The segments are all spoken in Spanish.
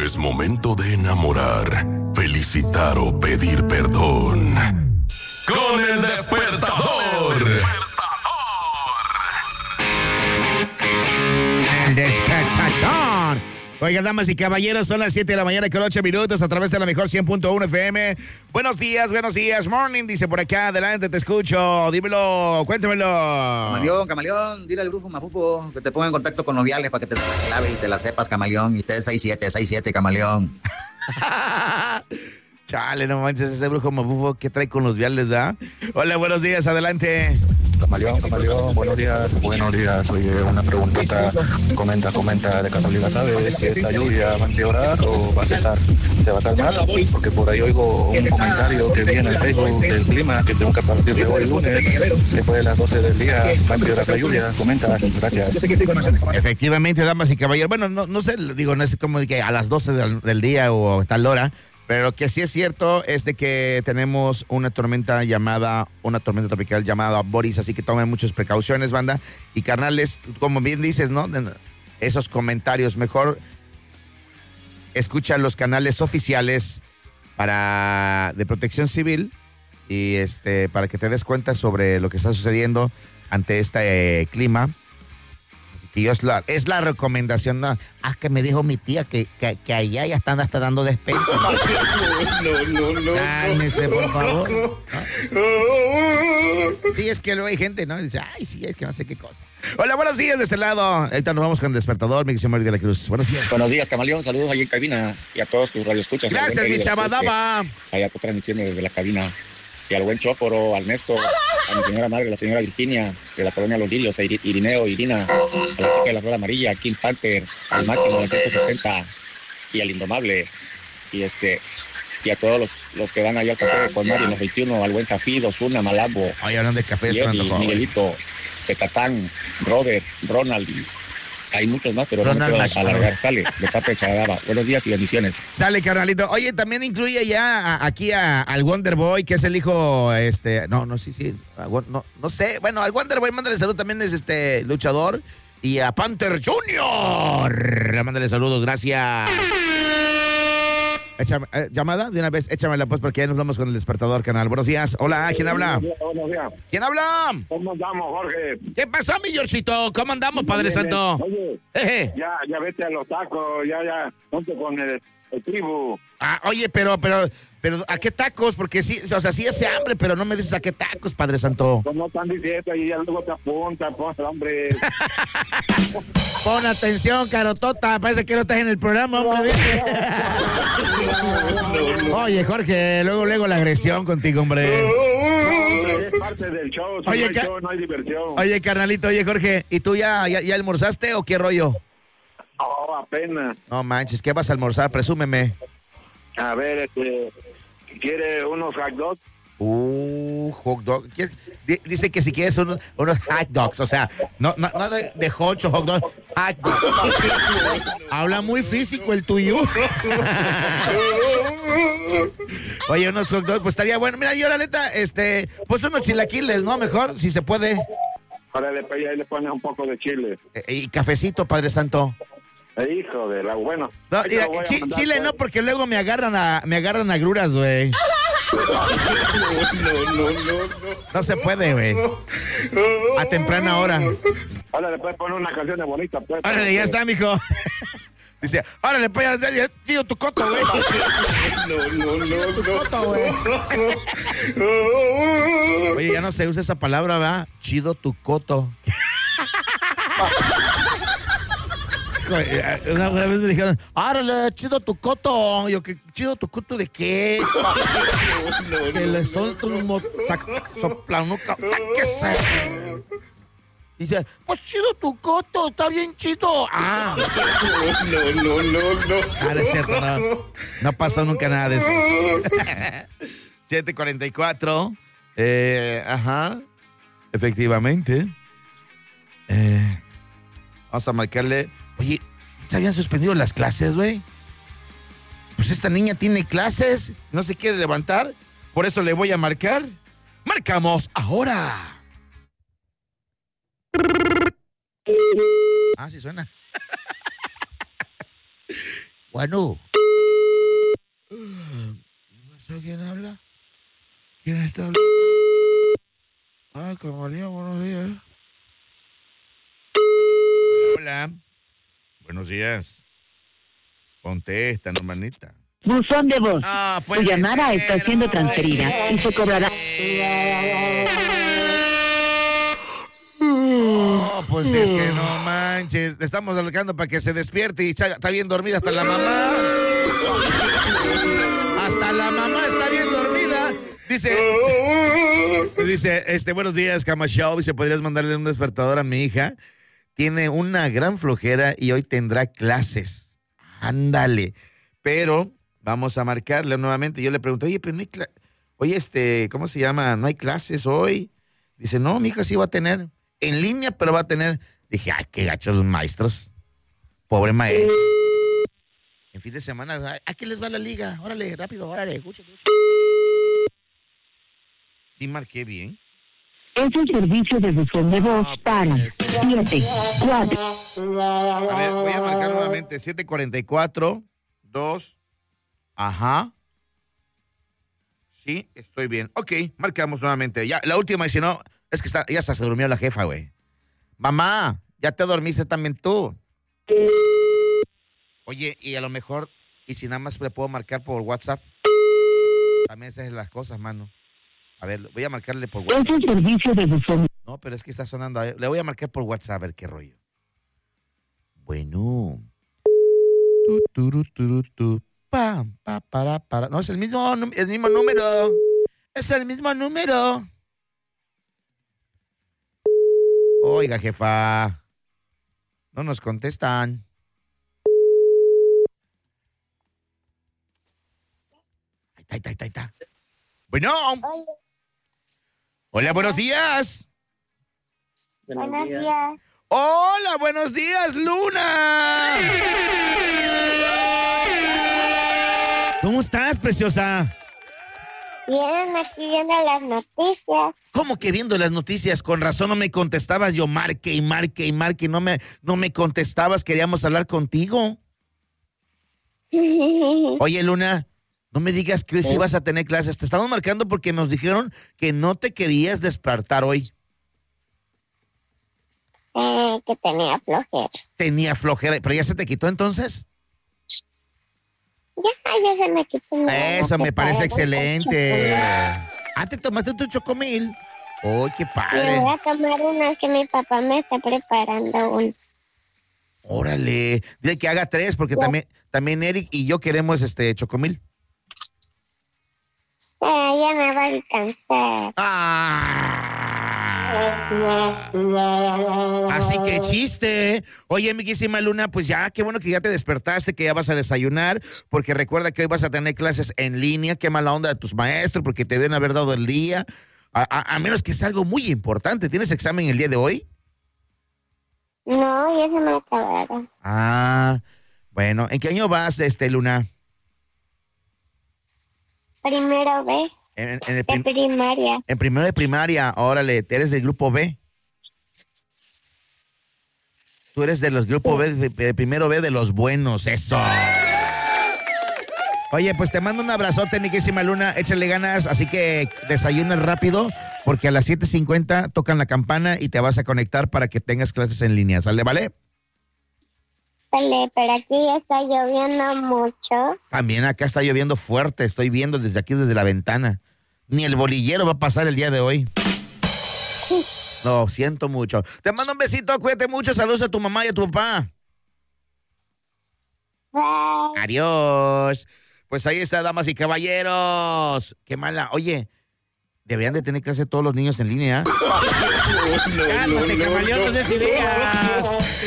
Es momento de enamorar, felicitar o pedir perdón. ¡Con el despertador! El despertador. Oigan, damas y caballeros, son las 7 de la mañana con 8 minutos a través de la mejor 100.1 FM. Buenos días, morning, dice por acá, adelante, te escucho, dímelo, cuéntamelo. Camaleón, dile al grupo Mafufo que te ponga en contacto con los viales para que te la clave y te la sepas, Camaleón, y estés 6-7, Camaleón. Chale, no manches, ese brujo mafufo que trae con los viales, ¿verdad? Hola, buenos días, adelante. Camaleón, buenos días. Oye, una preguntita, comenta de casualidad, ¿sabes si esta lluvia va a empeorar o va a cesar? ¿Se va a calmar? Porque por ahí oigo un comentario que viene en Facebook del clima, que según que a partir de hoy lunes, después de las 12 del día, va a empeorar la lluvia. Comenta, gracias. Efectivamente, damas y caballeros, bueno, no sé, digo, no es como de que a las 12 del día o tal hora, pero lo que sí es cierto es de que tenemos una tormenta tropical llamada Boris, así que tomen muchas precauciones, banda. Y carnales, como bien dices, ¿no? Esos comentarios, mejor escucha los canales oficiales de Protección Civil y para que te des cuenta sobre lo que está sucediendo ante este clima. Y es la recomendación, ¿no? Que me dijo mi tía que allá ya están hasta dando despensa. No. Cálmese, por favor. ¿No? Sí, es que luego hay gente, ¿no? Dice, ay, sí, es que no sé qué cosa. Hola, buenos días de este lado. Ahorita nos vamos con el despertador, mi querido Mario de la Cruz. Buenos días. Buenos días, Camaleón. Saludos ahí en cabina y a todos tus radioescuchas. Gracias, mi chavadaba. Allá te transmitiendo desde la cabina. Y al buen Chóforo, al Néstor, a mi señora madre, la señora Virginia, de la colonia Los Lirios, a Irineo, Irina, a la chica de la Flor Amarilla, a King Panther, al Máximo de 170 y al Indomable. Y a todos los que van allá al café con Mario en los 21, al buen Jafid, Osuna, Malambo, Ay, hablando de café, Jerry, Miguelito, Petatán, Robert, Ronald. Hay muchos más, pero Ronald, no me quiero alargar. Sale, de parte de Chagadaba. Buenos días y bendiciones. Sale, carnalito. Oye, también incluye ya aquí al Wonder Boy, que es el hijo, no sé. Bueno, al Wonder Boy, mándale salud, también es luchador. Y a Panther Jr. Mándale saludos, gracias. ¿Llamada? De una vez, échamela pues, porque ya nos vamos con el despertador, canal. Buenos días. Hola, ¿quién habla? Buenos días. ¿Quién habla? ¿Cómo andamos, Jorge? ¿Qué pasó, mi Georgito? ¿Cómo andamos, Padre Santo? Oye, ya vete a los tacos, ya, junto con el tribu. Oye, pero, ¿a qué tacos? Porque sí, o sea, sí hace hambre, pero no me dices a qué tacos, Padre Santo. Pues no están diciendo y ya luego te apuntan, pues, hombre. Pon atención, carotota, parece que no estás en el programa, hombre. Oye, Jorge, luego la agresión contigo, hombre. Es parte del show, si oye, no hay show, no hay diversión. Oye, carnalito, Jorge, ¿y tú ya almorzaste o qué rollo? Oh, apenas. No manches, ¿qué vas a almorzar? Presúmeme. A ver, ¿quiere unos hot dogs? Hot dog. Dice que si quieres unos hot dogs, o sea, no de hot o hot dog, hot dogs. Habla muy físico el tuyo. Oye, unos hot dogs, pues estaría bueno. Mira, yo la neta, pues unos chilaquiles, ¿no? Mejor, si se puede. Órale, pues ahí le pones un poco de chile. Y cafecito, Padre Santo. Hijo de la bueno. No, mira, chile no, porque luego me agarran agruras, güey. No. No se puede, güey. A temprana hora. Órale, pues poner una canción de bonita, pues. Órale, ya está, mijo. Dice, órale, pues, ya, chido tu coto, güey. Chido tu coto, güey. Oye, ya no se usa esa palabra, ¿verdad? Chido tu coto. Una vez me dijeron, árale, chido tu coto. Yo, ¿qué chido tu coto de qué? Que le solto un soplanuca. Sáquese. Dice, pues chido tu coto, está bien chido. No. No es cierto, no pasó nunca nada de eso. 7:44. Ajá. Efectivamente. Vamos a marcarle. Oye, ¿se habían suspendido las clases, güey? Pues esta niña tiene clases, no se quiere levantar, por eso le voy a marcar. ¡Marcamos ahora! Sí suena. Bueno. está? Ah, Camaleón, buenos días. Hola. Buenos días. Contesta, hermanita. Buzón de voz. Ah, Tu llamada está siendo transferida y se cobrará. Oh, pues es que no manches. Le estamos alargando para que se despierte y está bien dormida hasta la mamá. Hasta la mamá está bien dormida. Dice, buenos días, Cama Show. Dice, ¿podrías mandarle un despertador a mi hija? Tiene una gran flojera y hoy tendrá clases. Ándale. Pero vamos a marcarle nuevamente. Yo le pregunto, oye, pero no hay oye, ¿cómo se llama? ¿No hay clases hoy? Dice, no, mi hija sí va a tener. En línea, pero va a tener. Dije, ay, qué gachos los maestros. Pobre maestro. En fin de semana, ¿a qué les va la liga? Órale, rápido, órale, escucha. ¿Sí marqué bien? Es un servicio de buzón de voz para 7-4. A ver, voy a marcar nuevamente. 744 2. Ajá. Sí, estoy bien. Ok, marcamos nuevamente. Ya, la última, y si no, es que ya se durmió la jefa, güey. Mamá, ya te dormiste también tú. Oye, y a lo mejor, y si nada más le puedo marcar por WhatsApp. También esas son las cosas, mano. A ver, voy a marcarle por WhatsApp. Es un servicio de buzón. No, pero es que está sonando. Le voy a marcar por WhatsApp a ver qué rollo. Bueno. Pam, para. No, es el mismo número. Es el mismo número. Oiga, jefa. No nos contestan. Ahí está. Bueno. Hola, buenos días. Buenos días. Hola, buenos días, Luna. ¿Cómo estás, preciosa? Bien, aquí viendo las noticias. ¿Cómo que viendo las noticias? Con razón no me contestabas. Yo marque y no me contestabas. Queríamos hablar contigo. Oye, Luna, no me digas que hoy sí vas a tener clases. Te estamos marcando porque nos dijeron que no te querías despertar hoy. Que tenía flojera. Tenía flojera, pero ya se te quitó entonces. Ya se me quitó. Eso me parece excelente. ¿Te tomaste tu chocomil? ¡Oh, qué padre! Me voy a tomar uno, que mi papá me está preparando uno. Órale, dile que haga 3 porque también Eric y yo queremos chocomil. Ya me va a alcanzar. Así que chiste. Oye, amiguísima Luna, pues ya, qué bueno que ya te despertaste, que ya vas a desayunar, porque recuerda que hoy vas a tener clases en línea. Qué mala onda de tus maestros, porque te deben haber dado el día. A menos que es algo muy importante. ¿Tienes examen el día de hoy? No, ya se me acabaron. Bueno, ¿en qué año vas, Luna? Primero B. De primaria. En primero de primaria, órale, ¿eres del grupo B? Tú eres de los grupos B, de primero B de los buenos, eso. Oye, pues te mando un abrazote, mi querísima Luna, échale ganas, así que desayunas rápido, porque a las 7:50 tocan la campana y te vas a conectar para que tengas clases en línea, ¿sale, vale? Vale, pero aquí ya está lloviendo mucho. También acá está lloviendo fuerte, estoy viendo desde aquí, desde la ventana. Ni el bolillero va a pasar el día de hoy. Lo siento mucho. Te mando un besito, cuídate mucho, saludos a tu mamá y a tu papá. Bye. Adiós. Pues ahí está, damas y caballeros. Qué mala. Oye, deberían de tener clase todos los niños en línea. Cálmate, camaleón, no des ideas.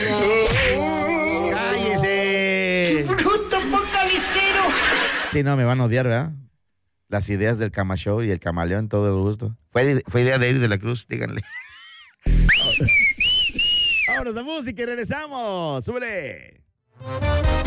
¡Cállese! ¡Bruto focalicero! Sí, no, me van a odiar, ¿verdad? Las ideas del Cama Show y el camaleón, todo el gusto. Fue idea de Eric de la Cruz, díganle. Vámonos a música y regresamos. ¡Súbele!